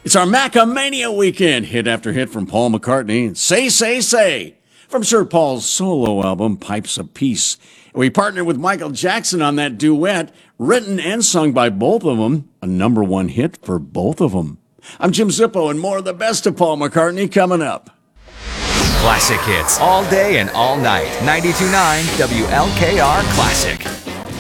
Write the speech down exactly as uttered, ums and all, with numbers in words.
It's our Macamania weekend, hit after hit from Paul McCartney and Say, Say, Say from Sir Paul's solo album, Pipes of Peace. We partnered with Michael Jackson on that duet, written and sung by both of them, a number one hit for both of them. I'm Jim Zippo, and more of the best of Paul McCartney coming up. Classic hits all day and all night. ninety-two point nine W L K R Classic.